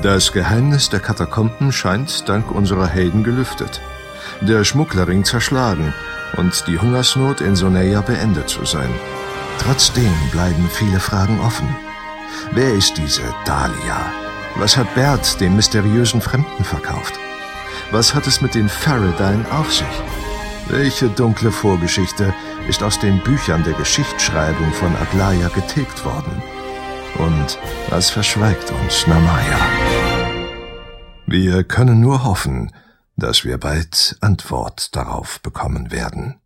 Das Geheimnis der Katakomben scheint dank unserer Helden gelüftet, der Schmugglerring zerschlagen und die Hungersnot in Soneia beendet zu sein. Trotzdem bleiben viele Fragen offen. Wer ist diese Dahlia? Was hat Bert dem mysteriösen Fremden verkauft? Was hat es mit den Faradine auf sich? Welche dunkle Vorgeschichte ist aus den Büchern der Geschichtsschreibung von Aglaia getilgt worden? Und was verschweigt uns Narmaya? Wir können nur hoffen, dass wir bald Antwort darauf bekommen werden.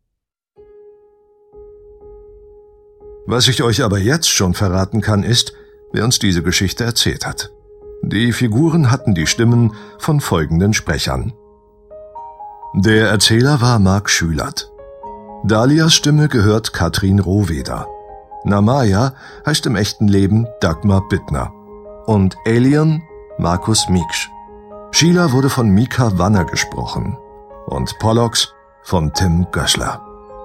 Was ich euch aber jetzt schon verraten kann, ist, wer uns diese Geschichte erzählt hat. Die Figuren hatten die Stimmen von folgenden Sprechern. Der Erzähler war Marc Schülert. Dahlias Stimme gehört Katrin Rohweder. Narmaya heißt im echten Leben Dagmar Bittner. Und Alien Markus Mieksch. Sheila wurde von Mika Wanner gesprochen. Und Pollux von Tim Gößler.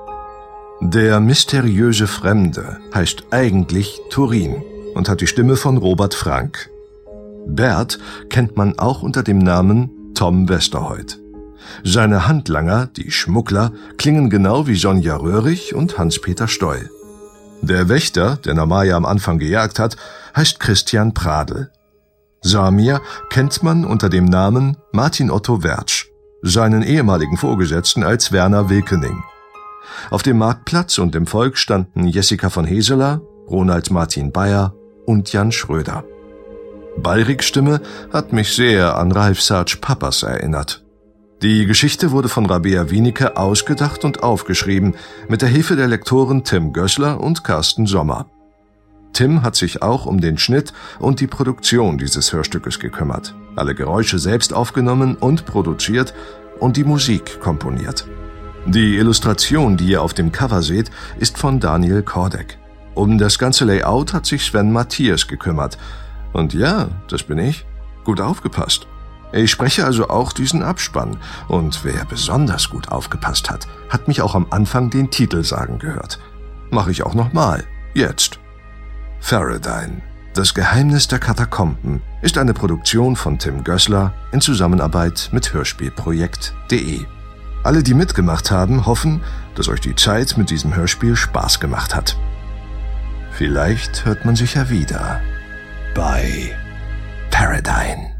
Der mysteriöse Fremde heißt eigentlich Turin und hat die Stimme von Robert Frank. Bert kennt man auch unter dem Namen Tom Westerholt. Seine Handlanger, die Schmuggler, klingen genau wie Sonja Röhrig und Hans-Peter Stoll. Der Wächter, der Narmaya am Anfang gejagt hat, heißt Christian Pradl. Samir kennt man unter dem Namen Martin Otto Wertsch, seinen ehemaligen Vorgesetzten als Werner Wilkening. Auf dem Marktplatz und im Volk standen Jessica von Heseler, Ronald Martin Bayer und Jan Schröder. Balriks Stimme hat mich sehr an Ralf Sarge Pappas erinnert. Die Geschichte wurde von Rabea Wienicke ausgedacht und aufgeschrieben, mit der Hilfe der Lektoren Tim Gößler und Carsten Sommer. Tim hat sich auch um den Schnitt und die Produktion dieses Hörstückes gekümmert, alle Geräusche selbst aufgenommen und produziert und die Musik komponiert. Die Illustration, die ihr auf dem Cover seht, ist von Daniel Kordek. Um das ganze Layout hat sich Sven Matthias gekümmert. Und ja, das bin ich. Gut aufgepasst. Ich spreche also auch diesen Abspann. Und wer besonders gut aufgepasst hat, hat mich auch am Anfang den Titel sagen gehört. Mache ich auch nochmal. Jetzt. Faradine. Das Geheimnis der Katakomben ist eine Produktion von Tim Gößler in Zusammenarbeit mit Hörspielprojekt.de. Alle, die mitgemacht haben, hoffen, dass euch die Zeit mit diesem Hörspiel Spaß gemacht hat. Vielleicht hört man sich ja wieder bei Faradine.